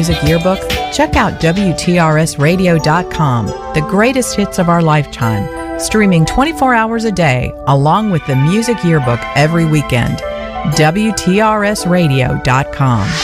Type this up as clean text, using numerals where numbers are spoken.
Music Yearbook, check out WTRSradio.com, the greatest hits of our lifetime, streaming 24 hours a day, along with the Music Yearbook every weekend. WTRSradio.com.